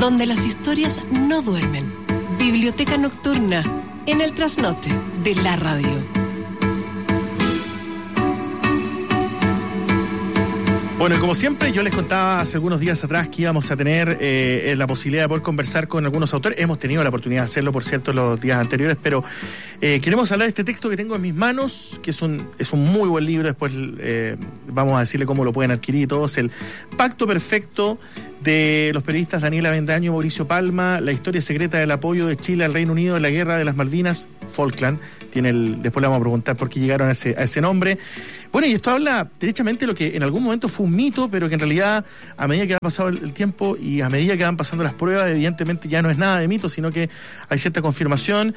donde las historias no duermen. Biblioteca Nocturna, en el trasnoche de la radio. Bueno, y como siempre, yo les contaba hace algunos días atrás que íbamos a tener la posibilidad de poder conversar con algunos autores. Hemos tenido la oportunidad de hacerlo, por cierto, los días anteriores, pero queremos hablar de este texto que tengo en mis manos, que es un muy buen libro. Después vamos a decirle cómo lo pueden adquirir y todo. Es El Pacto Perfecto, de los periodistas Daniel Avendaño y Mauricio Palma, la historia secreta del apoyo de Chile al Reino Unido en la guerra de las Malvinas, Falkland. Después le vamos a preguntar por qué llegaron a ese nombre. Bueno, y esto habla derechamente de lo que en algún momento fue un mito, pero que en realidad, a medida que ha pasado el tiempo y a medida que van pasando las pruebas, evidentemente ya no es nada de mito, sino que hay cierta confirmación.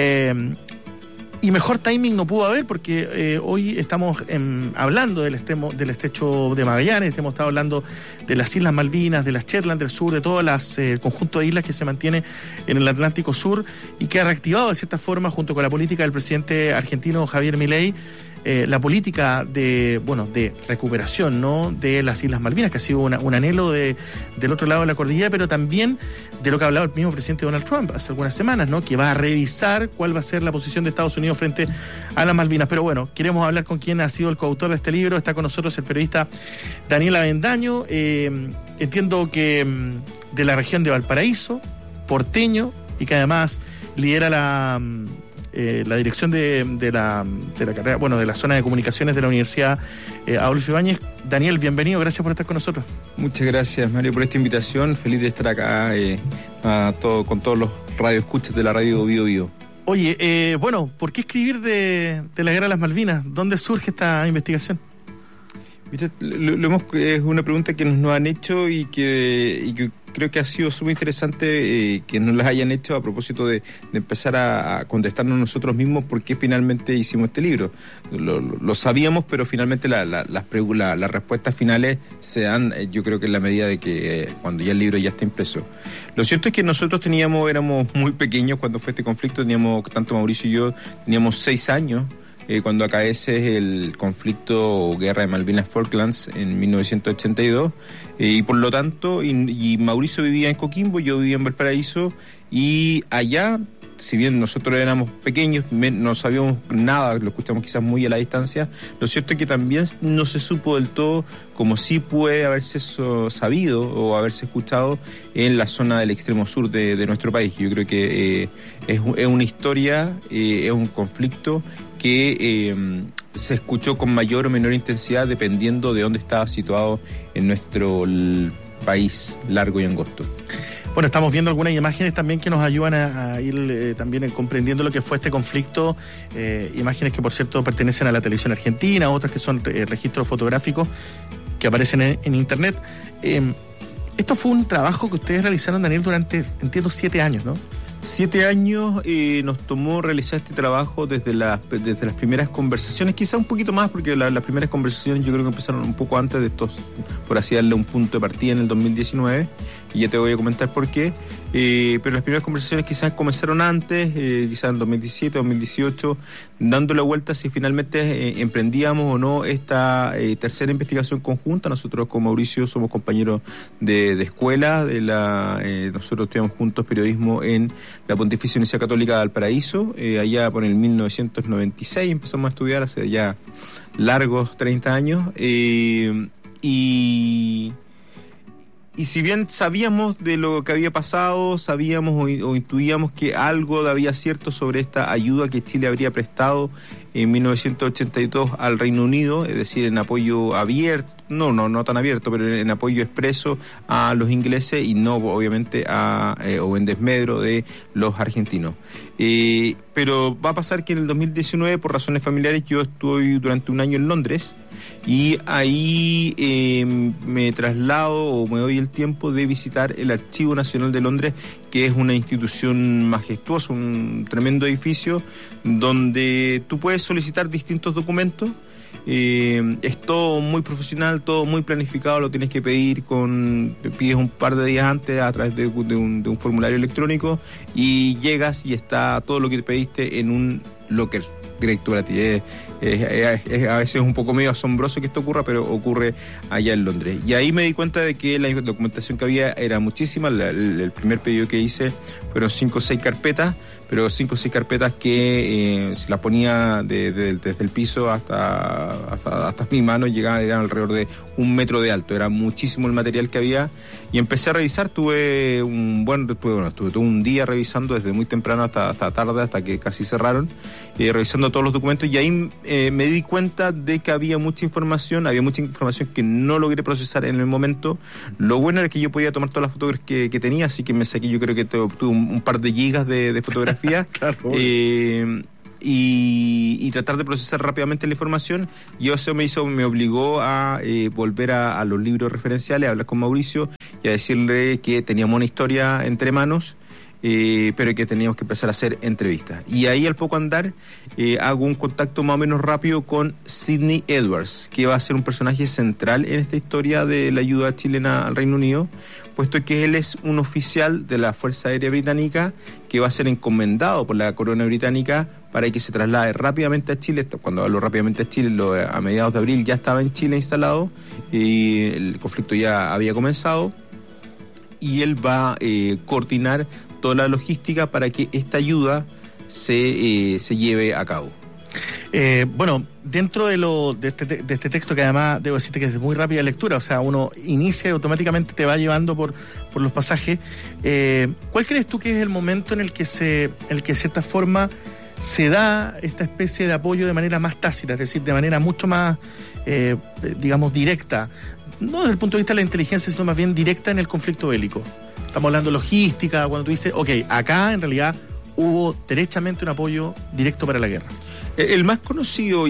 Y mejor timing no pudo haber, porque hoy estamos hablando del estrecho de Magallanes, hemos estado hablando de las Islas Malvinas, de las Shetland del sur, de todo el conjunto de islas que se mantiene en el Atlántico Sur y que ha reactivado de cierta forma, junto con la política del presidente argentino Javier Milei, la política de recuperación, ¿no?, de las Islas Malvinas, que ha sido un anhelo del otro lado de la cordillera, pero también de lo que ha hablado el mismo presidente Donald Trump hace algunas semanas, ¿no?, que va a revisar cuál va a ser la posición de Estados Unidos frente a las Malvinas. Pero bueno, queremos hablar con quien ha sido el coautor de este libro. Está con nosotros el periodista Daniel Avendaño, entiendo que de la región de Valparaíso, porteño, y que además lidera la dirección de la carrera, de la zona de comunicaciones de la Universidad Adolfo Ibáñez. Daniel, bienvenido, gracias por estar con nosotros. Muchas gracias, Mario, por esta invitación. Feliz de estar acá con todos los radioescuchas de la radio Bío Bío. Oye, ¿por qué escribir de la guerra de las Malvinas? ¿Dónde surge esta investigación? Mira, es una pregunta que nos han hecho y que creo que ha sido súper interesante que nos las hayan hecho a propósito de empezar a contestarnos nosotros mismos por qué finalmente hicimos este libro. Lo sabíamos, pero finalmente las respuestas finales se dan, yo creo que en la medida de que cuando ya el libro ya está impreso. Lo cierto es que nosotros éramos muy pequeños cuando fue este conflicto, tanto Mauricio y yo, teníamos 6 años. Cuando acaece el conflicto o guerra de Malvinas Falklands en 1982, y por lo tanto, y Mauricio vivía en Coquimbo, yo vivía en Valparaíso, y allá, si bien nosotros éramos pequeños, no sabíamos nada, lo escuchamos quizás muy a la distancia, lo cierto es que también no se supo del todo como sí puede haberse sabido o haberse escuchado en la zona del extremo sur de nuestro país. Yo creo que es una historia, es un conflicto que se escuchó con mayor o menor intensidad dependiendo de dónde estaba situado en nuestro país largo y angosto. Bueno, estamos viendo algunas imágenes también que nos ayudan a ir también comprendiendo lo que fue este conflicto, imágenes que por cierto pertenecen a la televisión argentina, otras que son registros fotográficos que aparecen en internet. Esto fue un trabajo que ustedes realizaron, Daniel, durante, entiendo, 7 años, ¿no? 7 años nos tomó realizar este trabajo desde las primeras conversaciones, quizá un poquito más, porque las primeras conversaciones yo creo que empezaron un poco antes de estos, por así darle un punto de partida, en el 2019, y ya te voy a comentar por qué, pero las primeras conversaciones quizás comenzaron antes, quizás en 2017, 2018, dando la vuelta si finalmente emprendíamos o no esta tercera investigación conjunta. Nosotros con Mauricio somos compañeros de escuela, nosotros estudiamos juntos periodismo en la Pontificia Universidad Católica de Valparaíso, allá por el 1996 empezamos a estudiar, hace ya largos 30 años, y si bien sabíamos de lo que había pasado, sabíamos o intuíamos que algo había cierto sobre esta ayuda que Chile habría prestado en 1982 al Reino Unido, es decir, en apoyo abierto, no tan abierto, pero en apoyo expreso a los ingleses y no obviamente o en desmedro de los argentinos. Pero va a pasar que en el 2019, por razones familiares, yo estuve durante un año en Londres, y ahí me traslado o me doy el tiempo de visitar el Archivo Nacional de Londres, que es una institución majestuosa, un tremendo edificio donde tú puedes solicitar distintos documentos. Es todo muy profesional, todo muy planificado, lo tienes que pedir te pides un par de días antes a través de un formulario electrónico, y llegas y está todo lo que te pediste en un locker directo para ti. Es a veces un poco medio asombroso que esto ocurra, pero ocurre allá en Londres. Y ahí me di cuenta de que la documentación que había era muchísima. El primer pedido que hice fueron 5 o 6 carpetas, pero 5 o 6 carpetas que si las ponía desde el piso hasta mis manos eran alrededor de 1 metro de alto. Era muchísimo el material que había y empecé a revisar. Estuve todo un día revisando desde muy temprano hasta tarde, hasta que casi cerraron, revisando todos los documentos, y ahí me di cuenta de que había mucha información que no logré procesar en el momento. Lo bueno era que yo podía tomar todas las fotografías que tenía, así que me saqué, yo creo que tuve un par de gigas de fotografía. Claro. Y tratar de procesar rápidamente la información, y eso me obligó a volver a los libros referenciales, a hablar con Mauricio y a decirle que teníamos una historia entre manos, pero que teníamos que empezar a hacer entrevistas. Y ahí, al poco andar, hago un contacto más o menos rápido con Sidney Edwards, que va a ser un personaje central en esta historia de la ayuda chilena al Reino Unido, puesto que él es un oficial de la Fuerza Aérea Británica que va a ser encomendado por la corona británica para que se traslade rápidamente a Chile. Cuando hablo rápidamente a Chile, a mediados de abril ya estaba en Chile instalado, y el conflicto ya había comenzado, y él va a coordinar toda la logística para que esta ayuda se lleve a cabo. Bueno, dentro de este texto, que además debo decirte que es de muy rápida lectura, o sea, uno inicia y automáticamente te va llevando por los pasajes. ¿Cuál crees tú que es el momento en el que de cierta forma se da esta especie de apoyo de manera más tácita, es decir, de manera mucho más, digamos, directa, no desde el punto de vista de la inteligencia, sino más bien directa en el conflicto bélico? Estamos hablando de logística, cuando tú dices, ok, acá en realidad hubo derechamente un apoyo directo para la guerra. El más conocido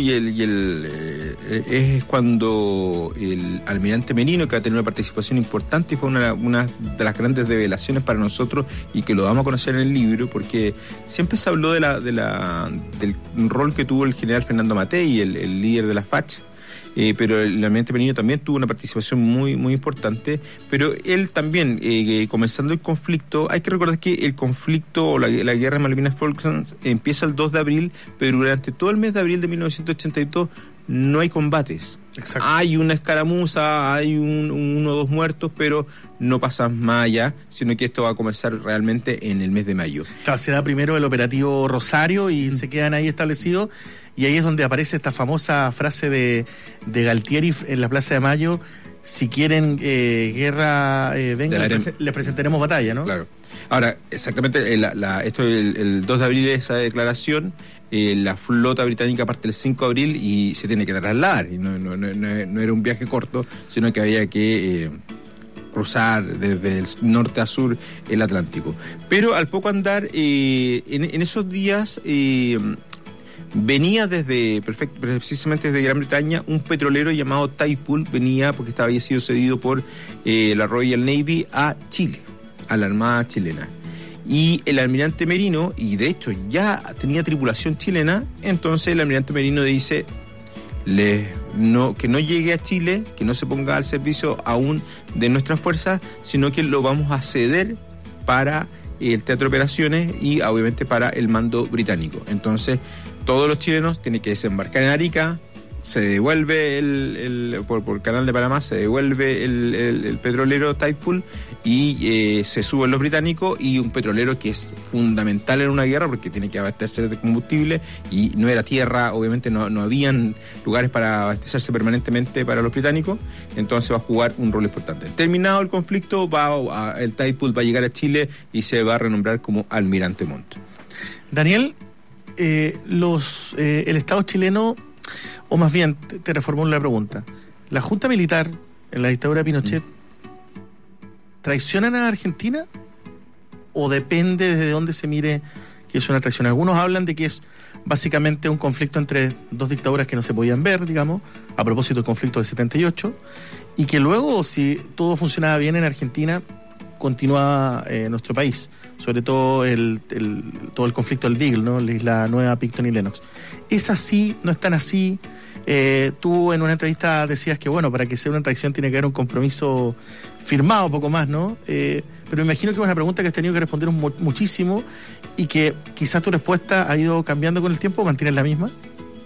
es cuando el almirante Merino, que va a tener una participación importante, y fue una de las grandes revelaciones para nosotros, y que lo vamos a conocer en el libro, porque siempre se habló del rol que tuvo el general Fernando Matei, el líder de la FACH. Pero el almirante Merino también tuvo una participación muy, muy importante, pero él también, comenzando el conflicto, hay que recordar que el conflicto o la guerra de Malvinas Falklands empieza el 2 de abril, pero durante todo el mes de abril de 1982 no hay combates. Exacto. Hay una escaramuza, hay uno o dos muertos, pero no pasa más allá, sino que esto va a comenzar realmente en el mes de mayo. Claro, se da primero el operativo Rosario y se quedan ahí establecidos, y ahí es donde aparece esta famosa frase de Galtieri en la Plaza de Mayo: si quieren guerra, vengan, les presentaremos batalla, ¿no? Claro. Ahora, exactamente, el 2 de abril es esa declaración. La flota británica parte el 5 de abril y se tiene que trasladar, y no era un viaje corto, sino que había que cruzar desde el norte a sur el Atlántico. Pero al poco andar, en esos días venía precisamente desde Gran Bretaña un petrolero llamado Tidepool. Venía porque había sido cedido por la Royal Navy a Chile, a la Armada chilena. Y el almirante Merino, y de hecho ya tenía tripulación chilena, entonces el almirante Merino dice que no llegue a Chile, que no se ponga al servicio aún de nuestras fuerzas, sino que lo vamos a ceder para el teatro de operaciones y obviamente para el mando británico. Entonces todos los chilenos tienen que desembarcar en Arica, se devuelve por Canal de Panamá, se devuelve el petrolero Tidepool, y se suben los británicos, y un petrolero que es fundamental en una guerra porque tiene que abastecerse de combustible, y no era tierra, obviamente no habían lugares para abastecerse permanentemente para los británicos, entonces va a jugar un rol importante. Terminado el conflicto, el Tidepool va a llegar a Chile y se va a renombrar como Almirante Montt. Daniel, el Estado chileno, o más bien, te reformulo la pregunta: ¿la Junta Militar en la dictadura de Pinochet traicionan a Argentina, o depende de dónde se mire que es una traición? Algunos hablan de que es básicamente un conflicto entre dos dictaduras que no se podían ver, digamos, a propósito del conflicto del 78, y que luego, si todo funcionaba bien en Argentina, continuaba nuestro país, sobre todo todo el conflicto del Beagle, ¿no? La isla nueva, Picton y Lennox. ¿Es así? ¿No es tan así? Tú en una entrevista decías que, bueno, para que sea una traición tiene que haber un compromiso firmado, poco más, ¿no? Pero me imagino que es una pregunta que has tenido que responder muchísimo y que quizás tu respuesta ha ido cambiando con el tiempo, ¿o mantienes la misma?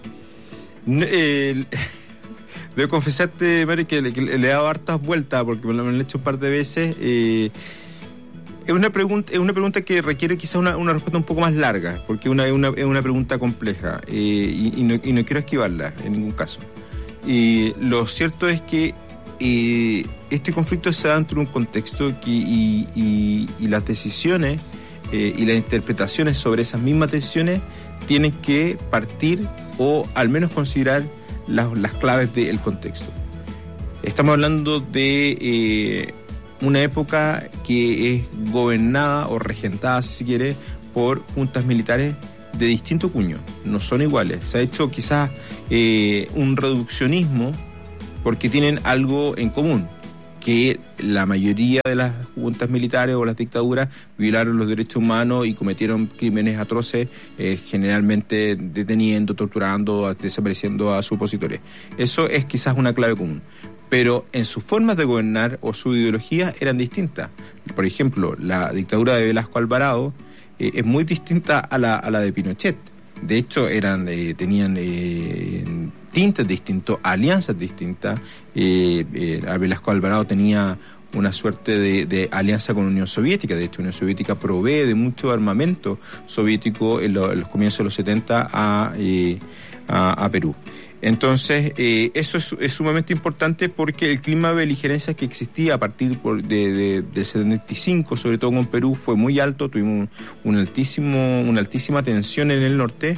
Debo confesarte, Mari, que le he dado hartas vueltas porque me lo han hecho un par de veces. Es una pregunta que requiere quizás una respuesta un poco más larga, porque es una pregunta compleja y no quiero esquivarla en ningún caso. Lo cierto es que este conflicto se da dentro de un contexto y las decisiones y las interpretaciones sobre esas mismas decisiones tienen que partir o al menos considerar las claves del contexto. Estamos hablando de una época que es gobernada o regentada, si se quiere, por juntas militares de distinto cuño, no son iguales. Se ha hecho quizás un reduccionismo porque tienen algo en común, que la mayoría de las juntas militares o las dictaduras violaron los derechos humanos y cometieron crímenes atroces, generalmente deteniendo, torturando, desapareciendo a sus opositores. Eso es quizás una clave común. Pero en sus formas de gobernar o su ideología eran distintas. Por ejemplo, la dictadura de Velasco Alvarado es muy distinta a la de Pinochet. De hecho, tenían tintes distintos, alianzas distintas. A Velasco Alvarado tenía una suerte de alianza con la Unión Soviética. De hecho, la Unión Soviética provee de mucho armamento soviético en los comienzos de los 70 a Perú. Entonces, eso es sumamente importante porque el clima de beligerancia que existía a partir del 75, sobre todo con Perú, fue muy alto. Tuvimos una altísima tensión en el norte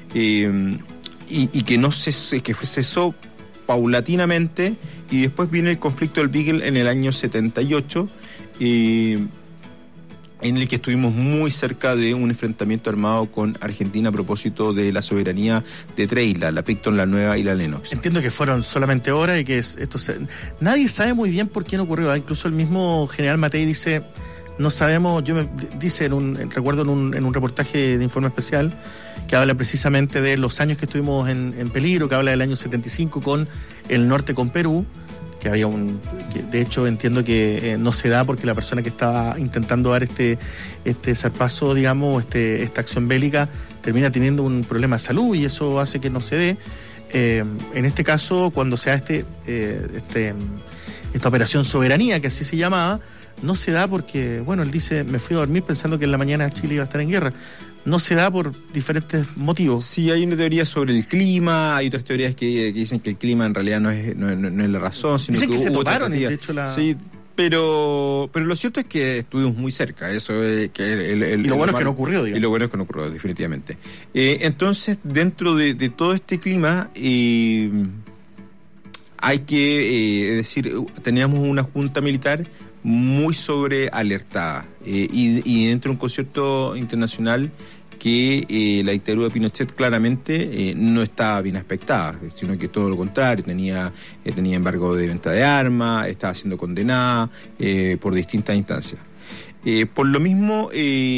y que cesó paulatinamente, y después viene el conflicto del Beagle en el año 78, en el que estuvimos muy cerca de un enfrentamiento armado con Argentina a propósito de la soberanía de tres islas, la Picton, la Nueva y la Lennox. Entiendo que fueron solamente horas y que nadie sabe muy bien por qué no ocurrió. Incluso el mismo general Matei dice, no sabemos, recuerdo en un reportaje de Informe Especial que habla precisamente de los años que estuvimos en peligro, que habla del año 75 con el norte, con Perú, que había de hecho entiendo que no se da porque la persona que estaba intentando dar este zarpazo, digamos, esta acción bélica, termina teniendo un problema de salud y eso hace que no se dé. En este caso, cuando se da esta operación Soberanía, que así se llamaba, no se da porque, bueno, él dice, me fui a dormir pensando que en la mañana Chile iba a estar en guerra. No se da por diferentes motivos. Sí, hay una teoría sobre el clima, hay otras teorías que dicen que el clima en realidad no es la razón, sino dicen que se hubo toparon, de hecho Sí, pero lo cierto es que estuvimos muy cerca. Eso es que y lo bueno es que no ocurrió, digamos. Y lo bueno es que no ocurrió, definitivamente. Entonces, dentro de todo este clima, hay que decir, teníamos una junta militar muy sobrealertada y dentro de un concierto internacional que la dictadura de Pinochet claramente no estaba bien aspectada, sino que todo lo contrario, tenía embargo de venta de armas, estaba siendo condenada por distintas instancias. Por lo mismo,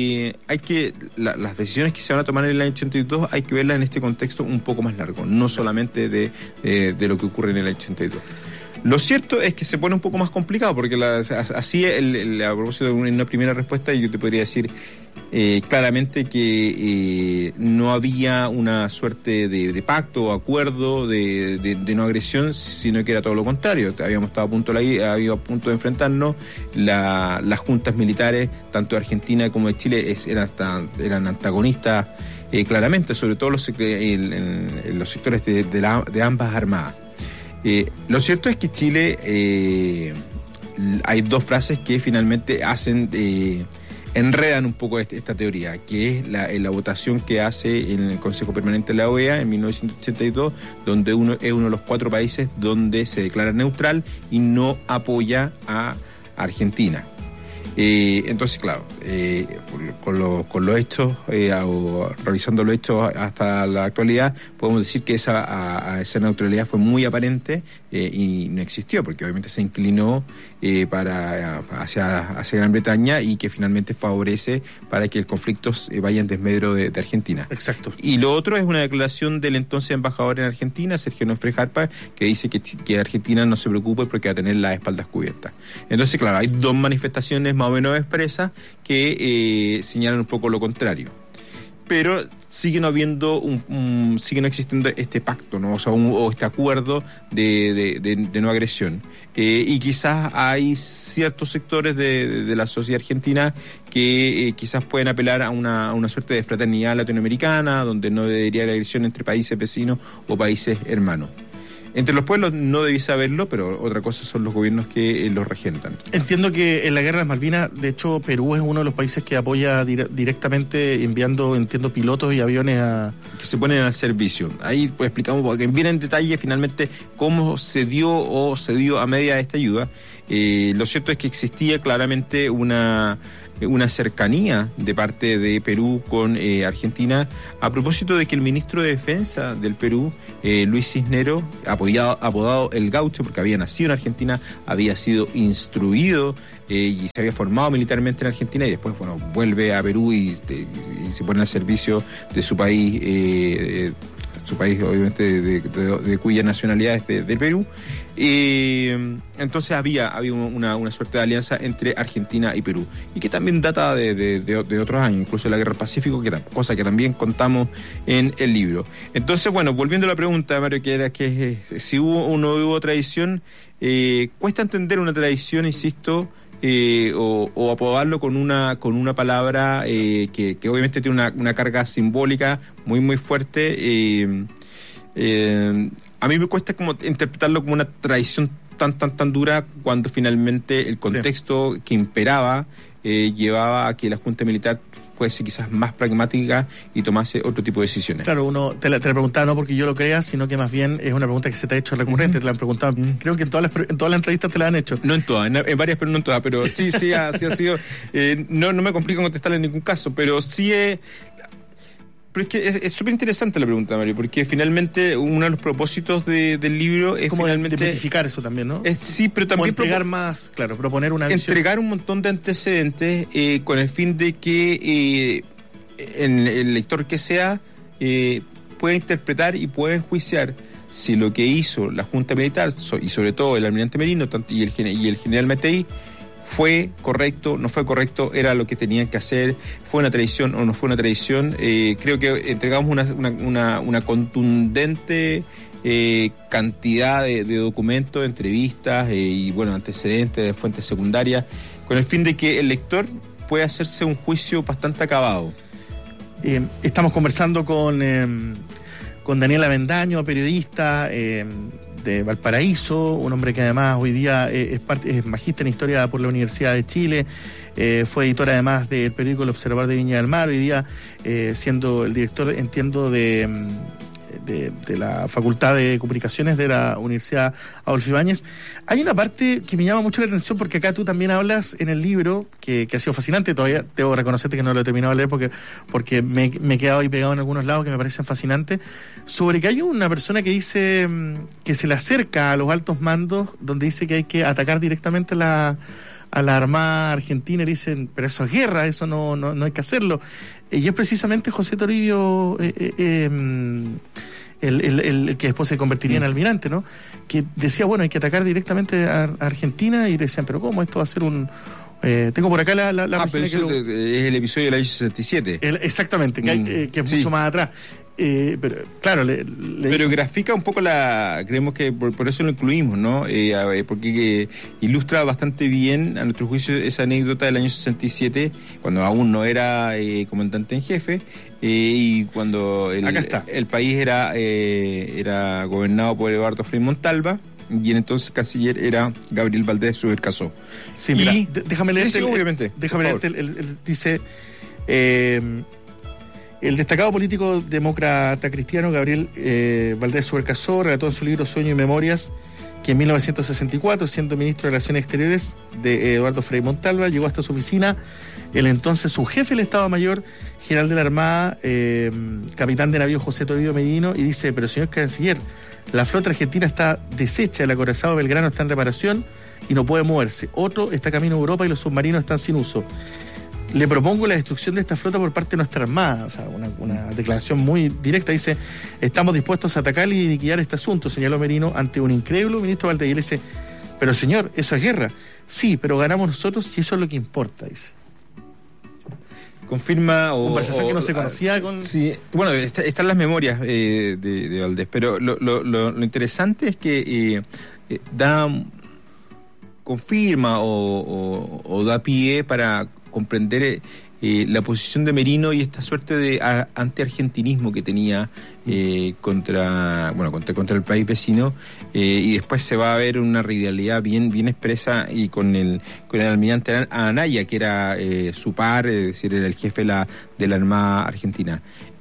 las decisiones que se van a tomar en el año 82 hay que verlas en este contexto un poco más largo, no solamente de lo que ocurre en el año 82. Lo cierto es que se pone un poco más complicado porque así a propósito de una primera respuesta yo te podría decir claramente que no había una suerte de pacto o acuerdo de no agresión, sino que era todo lo contrario. Habíamos estado a punto de enfrentarnos. Las juntas militares, tanto de Argentina como de Chile, eran antagonistas claramente, sobre todo en los sectores de ambas armadas. Lo cierto es que Chile hay dos frases que finalmente enredan un poco esta teoría, que es la votación que hace en el Consejo Permanente de la OEA en 1982, donde es uno de los 4 países donde se declara neutral y no apoya a Argentina. Entonces, claro, con los hechos, o revisando los hechos hasta la actualidad, podemos decir que esa neutralidad fue muy aparente y no existió, porque obviamente se inclinó hacia Gran Bretaña, y que finalmente favorece para que el conflicto vaya en desmedro de Argentina. Exacto. Y lo otro es una declaración del entonces embajador en Argentina, Sergio Nofre Jarpa, que dice que Argentina no se preocupe porque va a tener las espaldas cubiertas. Entonces, claro, hay dos manifestaciones más o menos expresas que señalan un poco lo contrario. Pero sigue no existiendo este pacto, ¿no? O este acuerdo de no agresión. Y quizás hay ciertos sectores de la sociedad argentina que quizás pueden apelar a una suerte de fraternidad latinoamericana, donde no debería haber agresión entre países vecinos o países hermanos. Entre los pueblos no debiese haberlo, pero otra cosa son los gobiernos que los regentan. Entiendo que en la guerra de las Malvinas, de hecho, Perú es uno de los países que apoya directamente enviando, entiendo, pilotos y aviones que se ponen al servicio. Ahí pues explicamos bien en detalle finalmente cómo se dio a media de esta ayuda. Lo cierto es que existía claramente una cercanía de parte de Perú con Argentina, a propósito de que el ministro de Defensa del Perú, Luis Cisneros, apodado El Gaucho, porque había nacido en Argentina, había sido instruido y se había formado militarmente en Argentina, y después vuelve a Perú y se pone al servicio de su país, obviamente de cuya nacionalidad es de Perú. Entonces había una suerte de alianza entre Argentina y Perú, y que también data de otros años, incluso la Guerra del Pacífico, cosa que también contamos en el libro. Entonces, bueno, volviendo a la pregunta, Mario, que era que si hubo o no hubo tradición, cuesta entender una tradición, insisto, o apodarlo con una palabra que obviamente tiene una carga simbólica muy muy fuerte. A mí me cuesta como interpretarlo como una tradición tan dura, cuando finalmente el contexto que imperaba llevaba a que la Junta Militar fuese quizás más pragmática y tomase otro tipo de decisiones. Claro, uno te la preguntaba no porque yo lo crea, sino que más bien es una pregunta que se te ha hecho recurrente. Te la han preguntado, creo que en todas las entrevistas te la han hecho. No en todas, en varias, pero no en todas, pero sí ha sido, no me complico contestarle en ningún caso, pero sí pero es que es súper interesante la pregunta, Mario, porque finalmente uno de los propósitos del libro es como finalmente demitificar eso también, ¿no? Sí, pero también entregar más, claro, proponer una visión. Entregar un montón de antecedentes con el fin de que el lector que sea pueda interpretar y pueda enjuiciar si lo que hizo la Junta Militar, y sobre todo el almirante Merino y el general Matei, ¿fue correcto, no fue correcto, era lo que tenían que hacer, fue una traición o no fue una traición? Creo que entregamos una contundente cantidad de documentos, entrevistas y antecedentes de fuentes secundarias, con el fin de que el lector pueda hacerse un juicio bastante acabado. Estamos conversando con Daniel Avendaño, periodista de Valparaíso, un hombre que además hoy día es magíster en Historia por la Universidad de Chile, fue editor además del periódico El Observador de Viña del Mar, hoy día siendo el director, entiendo, de la Facultad de Comunicaciones de la Universidad Adolfo Ibáñez. Hay una parte que me llama mucho la atención, porque acá tú también hablas en el libro, que ha sido fascinante, todavía debo reconocerte que no lo he terminado de leer porque me he quedado ahí pegado en algunos lados que me parecen fascinantes, sobre que hay una persona que dice que se le acerca a los altos mandos, donde dice que hay que atacar directamente a la Armada Argentina, y dicen, pero eso es guerra, eso no hay que hacerlo. Y es precisamente José Toribio, el que después se convertiría en almirante, ¿no? Que decía, hay que atacar directamente a Argentina, y decían, pero ¿cómo esto va a ser un...? Tengo por acá la pero eso es el episodio del año 67. Exactamente, que es mucho más atrás. Pero claro, pero grafica un poco creemos que por eso lo incluimos, ¿no? Porque ilustra bastante bien, a nuestro juicio, esa anécdota del año 67, cuando aún no era comandante en jefe, y cuando el país era gobernado por Eduardo Frei Montalva, y en entonces canciller era Gabriel Valdés Subercasó. Sí, mira, déjame leerte. Sí, obviamente. Déjame leerte. Dice: el destacado político demócrata cristiano Gabriel Valdés Subercasó relató en su libro Sueño y Memorias que en 1964, siendo ministro de Relaciones Exteriores de Eduardo Frei Montalva, llegó hasta su oficina el entonces su jefe del Estado Mayor, general de la Armada, capitán de navío José Toribio Medino, y dice: pero señor canciller, la flota argentina está deshecha, el acorazado Belgrano está en reparación y no puede moverse. Otro está camino a Europa y los submarinos están sin uso. Le propongo la destrucción de esta flota por parte de nuestra Armada. O sea, una declaración muy directa. Dice: estamos dispuestos a atacar y liquidar este asunto, señaló Merino ante un incrédulo ministro Valdeir. Y le dice: pero señor, eso es guerra. Sí, pero ganamos nosotros y eso es lo que importa, dice. Confirma conversación que no se conocía con... Sí, bueno, están las memorias de Valdés, pero lo interesante es que confirma o da pie para comprender la posición de Merino y esta suerte de antiargentinismo que tenía contra el país vecino, y después se va a ver una rivalidad bien expresa y con el almirante Anaya, que era su par, es decir, era el jefe de la Armada Argentina.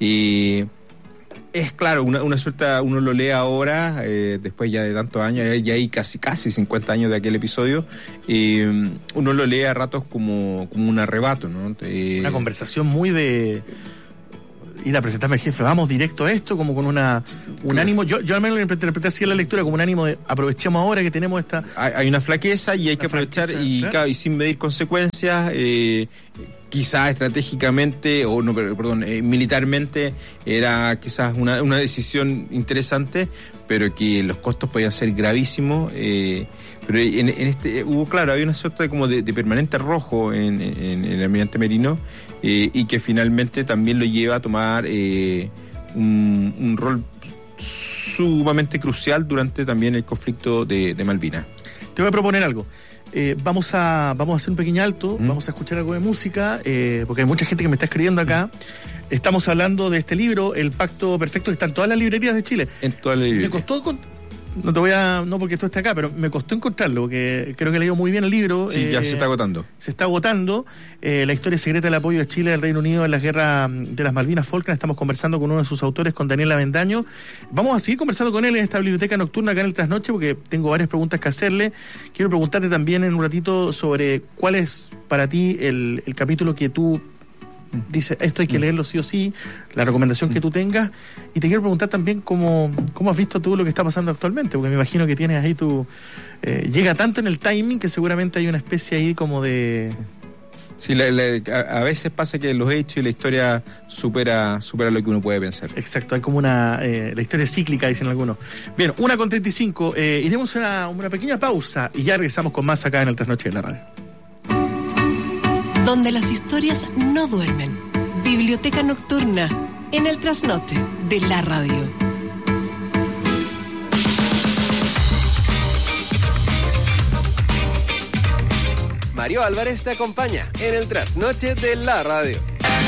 Es claro, una suerte, uno lo lee ahora, después ya de tantos años, ya hay casi 50 años de aquel episodio, uno lo lee a ratos como un arrebato, ¿no? Una conversación muy de ir a presentarme al jefe, vamos directo a esto, como con un ánimo, yo al menos lo interpreté así en la lectura, como un ánimo de aprovechemos ahora que tenemos esta... Hay una flaqueza y hay que aprovechar, y claro, y sin medir consecuencias, quizás estratégicamente, militarmente era quizás una decisión interesante, pero que los costos podían ser gravísimos, pero en este había una suerte como de permanente rojo en el almirante Merino, y que finalmente también lo lleva a tomar un rol sumamente crucial durante también el conflicto de Malvinas. Te voy a proponer algo. Vamos a hacer un pequeño alto, vamos a escuchar algo de música, porque hay mucha gente que me está escribiendo acá. Estamos hablando de este libro, El Pacto Perfecto, que está en todas las librerías de Chile. En todas las librerías. Me costó, no porque esto está acá, pero me costó encontrarlo, porque creo que he leído muy bien el libro. Sí, ya se está agotando. Se está agotando. La historia secreta del apoyo de Chile al Reino Unido en la guerra de las Malvinas Falkland. Estamos conversando con uno de sus autores, con Daniel Avendaño. Vamos a seguir conversando con él en esta biblioteca nocturna acá en el Trasnoche, porque tengo varias preguntas que hacerle. Quiero preguntarte también en un ratito sobre cuál es para ti el capítulo que tú dices, esto hay que leerlo sí o sí, la recomendación que tú tengas. Y te quiero preguntar también cómo has visto tú lo que está pasando actualmente, porque me imagino que tienes ahí llega tanto en el timing que seguramente hay una especie ahí como de... Sí, a veces pasa que los hechos y la historia supera lo que uno puede pensar. Exacto, hay como la historia es cíclica, dicen algunos. Bien, 1:35, iremos a una pequeña pausa y ya regresamos con más acá en el Trasnoche de la Radio. Donde las historias no duermen. Biblioteca nocturna en el Trasnoche de la Radio. Mario Álvarez te acompaña en el Trasnoche de la Radio.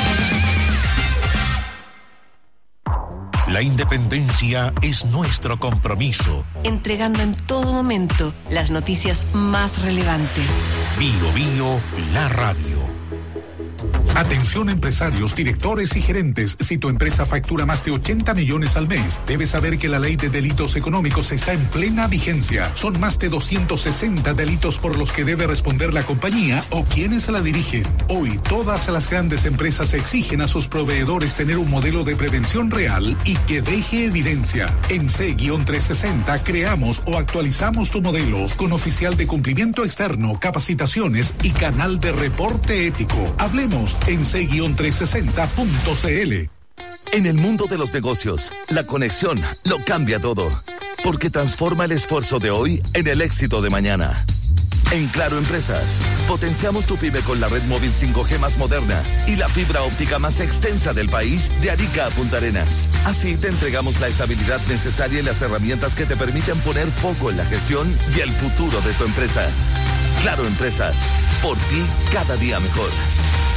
La independencia es nuestro compromiso. Entregando en todo momento las noticias más relevantes. Bio, la radio. Atención empresarios, directores y gerentes. Si tu empresa factura más de 80 millones al mes, debes saber que la ley de delitos económicos está en plena vigencia. Son más de 260 delitos por los que debe responder la compañía o quienes la dirigen. Hoy, todas las grandes empresas exigen a sus proveedores tener un modelo de prevención real y que deje evidencia. En C-360 creamos o actualizamos tu modelo con oficial de cumplimiento externo, capacitaciones y canal de reporte ético. Hablemos en c-360.cl. En el mundo de los negocios, la conexión lo cambia todo, porque transforma el esfuerzo de hoy en el éxito de mañana. En Claro Empresas, potenciamos tu pyme con la red móvil 5G más moderna y la fibra óptica más extensa del país, de Arica a Punta Arenas. Así te entregamos la estabilidad necesaria y las herramientas que te permiten poner foco en la gestión y el futuro de tu empresa. Claro Empresas, por ti cada día mejor.